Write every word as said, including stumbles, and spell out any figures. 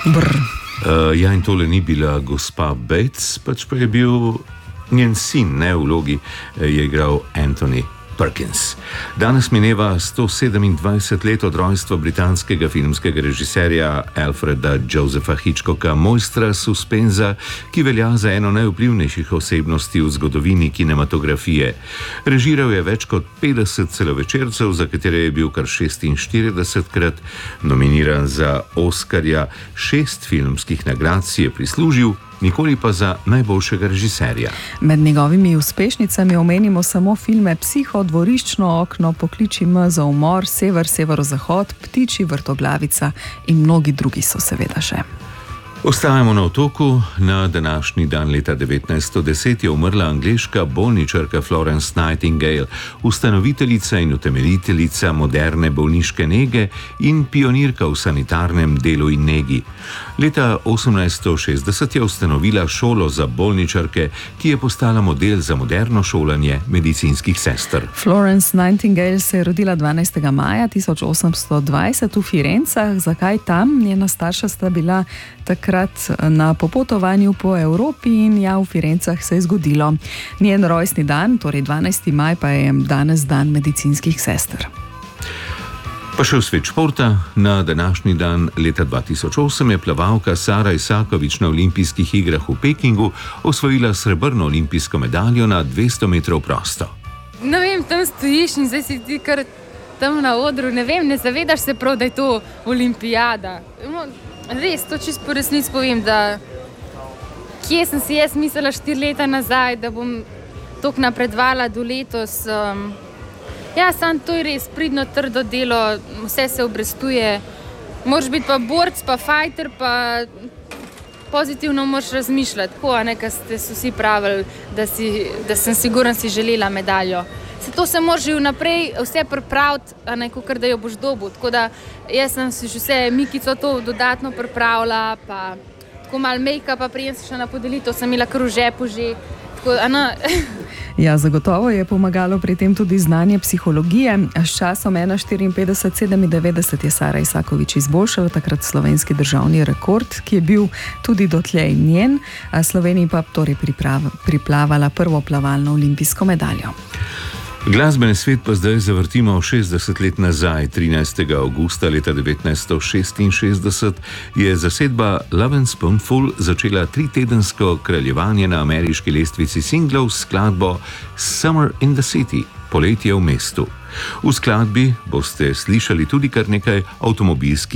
Brr. Uh, ja, in tole ni bila gospa Bates, pač pa je bil njen sin, ne v vlogi, je igral Anthony Perkins. Danes mineva sto sedemindvajset let od rojstva britanskega filmskega režiserja Alfreda Josepha Hitchcocka, mojstra suspenza, ki velja za eno najvplivnejših osebnosti v zgodovini kinematografije. Režiral je več kot petdeset celovečercev, za katere je bil kar šestinštiridesetkrat nominiran za Oskarja, šest filmskih nagrad si je prislužil, nikoli pa za najboljšega režiserja. Med njegovimi uspešnicami omenimo samo filme Psiho, Dvoriščno okno, Pokliči me za umor, Sever, severozahod, Ptičji vrtoglavica in mnogi drugi so seveda še. Ostajamo na otoku. Na današnji dan leta devetnajststo deset je umrla angleška bolničarka Florence Nightingale, ustanoviteljica in utemeljiteljica moderne bolniške nege in pionirka v sanitarnem delu in negi. Leta osemnajststo šestdeset je ustanovila šolo za bolničarke, ki je postala model za moderno šolanje medicinskih sester. Florence Nightingale se je rodila dvanajstega maja tisoč osemsto dvajset v Firencah. Zakaj tam? Njena starša sta bila takrat na popotovanju po Evropi in ja, v Firencah se je zgodilo. Njen rojstni dan, torej dvanajsti maj, pa je danes dan medicinskih sester. Pa še v svet športa. Na današnji dan leta dva tisoč osem je plavalka Sara Isakovič na olimpijskih igrah v Pekingu osvojila srebrno olimpijsko medaljo na dvesto metrov prosto. Ne vem, tam stojiš in zdaj si ti kar tam na odru, ne vem, ne zavedaš se prav, da je to olimpijada. Res, to čisto po resnici povem, da kje sem si jaz mislila štiri leta nazaj, da bom toliko napredovala do letos. Um, ja, samo to je res pridno, trdo delo, vse se obrestuje. Moraš biti pa borc, pa fighter, pa pozitivno moraš razmišljati. Tako, a ne, kaj ste vsi pravili, da, si, da sem sigurno si želela medaljo. Se to se moraš že vnaprej vse pripraviti, a ne, kakor da jo boš dobil. Tako da jaz sem si že vse Mikico to dodatno pripravila, pa tako malo make-upa, prijem se še na podelitev, sem imela kar v žepu že. Tako, ano. Ja, zagotovo je pomagalo pri tem tudi znanje psihologije. S časom ena štiriinpetdeset sedemindevetdeset je Sara Isakovič izboljšala takrat slovenski državni rekord, ki je bil tudi dotlej njen, a Sloveniji pa torej priplavala prvo plavalno olimpijsko medaljo. Glasbeni svet pa zdaj zavrtimo šestdeset let nazaj. trinajstega avgusta leta devetnajststo šestinšestdeset je zasedba Love and Spoonful začela tritedensko kraljevanje na ameriški lestvici singlov s skladbo Summer in the City, poletje v mestu. V skladbi boste slišali tudi kar nekaj avtomobilskih